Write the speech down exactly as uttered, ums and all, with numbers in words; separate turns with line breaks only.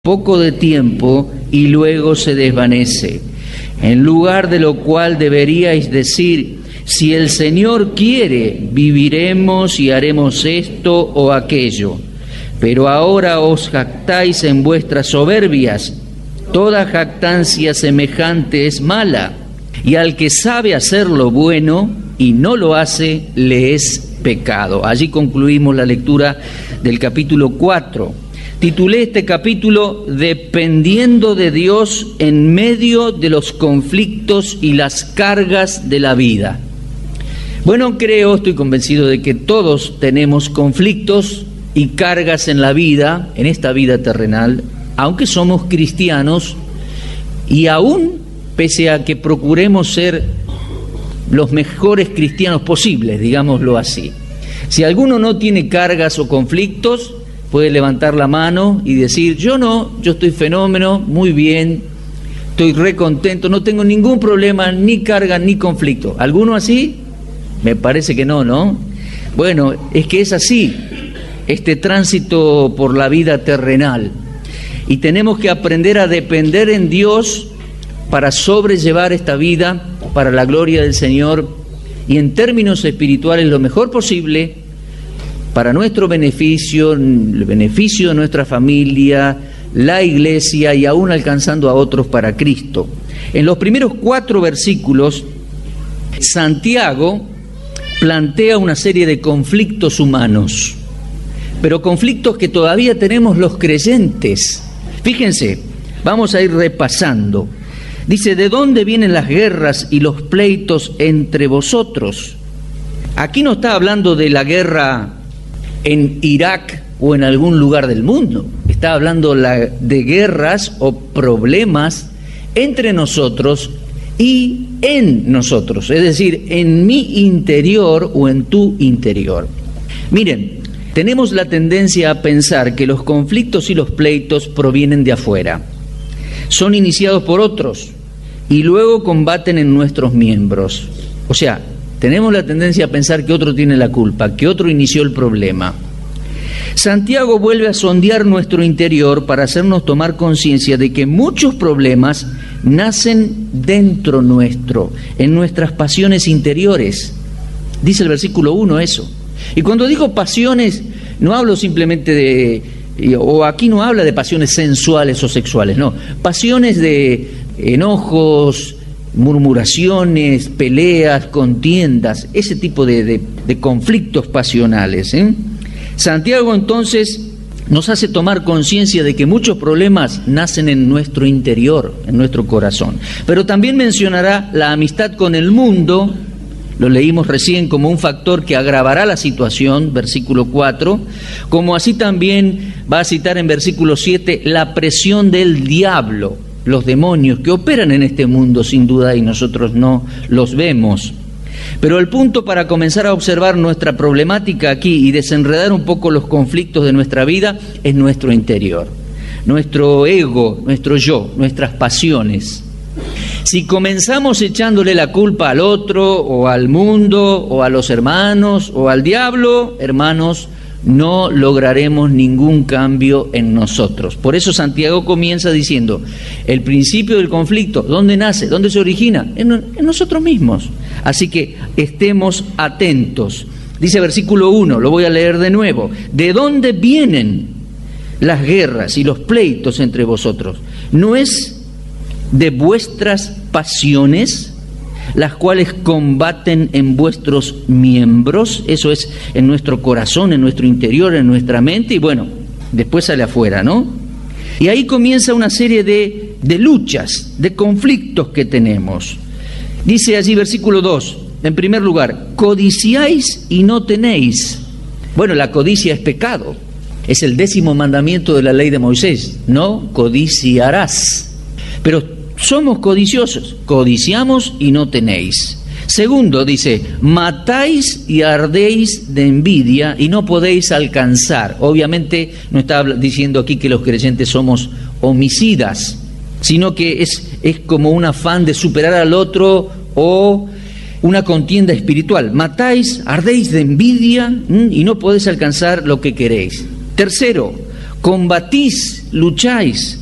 poco de tiempo y luego se desvanece. En lugar de lo cual deberíais decir: si el Señor quiere, viviremos y haremos esto o aquello. Pero ahora os jactáis en vuestras soberbias. Toda jactancia semejante es mala, y al que sabe hacer lo bueno y no lo hace, le es pecado. Allí concluimos la lectura del capítulo cuatro. Titulé este capítulo Dependiendo de Dios en medio de los conflictos y las cargas de la vida. Bueno, creo, estoy convencido de que todos tenemos conflictos y cargas en la vida, en esta vida terrenal, aunque somos cristianos, y aún pese a que procuremos ser los mejores cristianos posibles, digámoslo así. Si alguno no tiene cargas o conflictos, puede levantar la mano y decir: yo no, yo estoy fenómeno, muy bien, estoy re contento, no tengo ningún problema, ni carga, ni conflicto. ¿Alguno así? Me parece que no, ¿no? Bueno, es que es así, este tránsito por la vida terrenal. Y tenemos que aprender a depender en Dios para sobrellevar esta vida, para la gloria del Señor, y en términos espirituales lo mejor posible, para nuestro beneficio, el beneficio de nuestra familia, la iglesia y aún alcanzando a otros para Cristo. En los primeros cuatro versículos, Santiago plantea una serie de conflictos humanos, pero conflictos que todavía tenemos los creyentes. Fíjense, vamos a ir repasando. Dice: ¿de dónde vienen las guerras y los pleitos entre vosotros? Aquí no está hablando de la guerra en Irak o en algún lugar del mundo. Está hablando la, de guerras o problemas entre nosotros y en nosotros, es decir, en mi interior o en tu interior. Miren, tenemos la tendencia a pensar que los conflictos y los pleitos provienen de afuera. Son iniciados por otros y luego combaten en nuestros miembros. O sea, tenemos la tendencia a pensar que otro tiene la culpa, que otro inició el problema. Santiago vuelve a sondear nuestro interior para hacernos tomar conciencia de que muchos problemas nacen dentro nuestro, en nuestras pasiones interiores. Dice el versículo uno eso. Y cuando digo pasiones, no hablo simplemente de, o aquí no habla de pasiones sensuales o sexuales, no. Pasiones de enojos, murmuraciones, peleas, contiendas, ese tipo de, de, de conflictos pasionales, ¿eh? Santiago entonces nos hace tomar conciencia de que muchos problemas nacen en nuestro interior, en nuestro corazón. Pero también mencionará la amistad con el mundo, lo leímos recién, como un factor que agravará la situación, versículo cuatro, como así también va a citar en versículo siete la presión del diablo, los demonios que operan en este mundo sin duda y nosotros no los vemos. Pero el punto para comenzar a observar nuestra problemática aquí y desenredar un poco los conflictos de nuestra vida es nuestro interior, nuestro ego, nuestro yo, nuestras pasiones. Si comenzamos echándole la culpa al otro o al mundo o a los hermanos o al diablo, hermanos, no lograremos ningún cambio en nosotros. Por eso Santiago comienza diciendo: el principio del conflicto, ¿dónde nace? ¿Dónde se origina? En, en nosotros mismos. Así que estemos atentos. Dice versículo uno, lo voy a leer de nuevo: ¿de dónde vienen las guerras y los pleitos entre vosotros? ¿No es de vuestras pasiones, las cuales combaten en vuestros miembros? Eso es en nuestro corazón, en nuestro interior, en nuestra mente, y bueno, después sale afuera, ¿no? Y ahí comienza una serie de, de luchas, de conflictos que tenemos. Dice allí versículo dos, en primer lugar: codiciáis y no tenéis. Bueno, la codicia es pecado, es el décimo mandamiento de la ley de Moisés: no codiciarás. Pero somos codiciosos, codiciamos y no tenéis. Segundo, dice: matáis y ardéis de envidia y no podéis alcanzar. Obviamente no está diciendo aquí que los creyentes somos homicidas, sino que es, es como un afán de superar al otro o una contienda espiritual. Matáis, ardéis de envidia y no podéis alcanzar lo que queréis. Tercero, combatís lucháis